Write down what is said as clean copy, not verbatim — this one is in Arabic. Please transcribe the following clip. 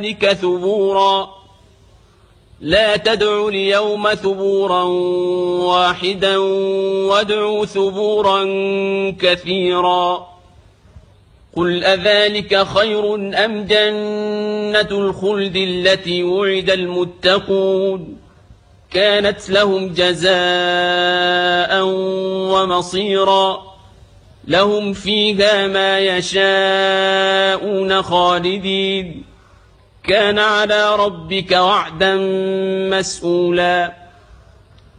ذلك ثبورا لا تدعوا اليوم ثبورا واحدا وادعوا ثبورا كثيرا قل أذلك خير أم جنة الخلد التي وعد المتقون كانت لهم جزاء ومصيرا لهم فيها ما يشاءون خالدين كان على ربك وعدا مسئولا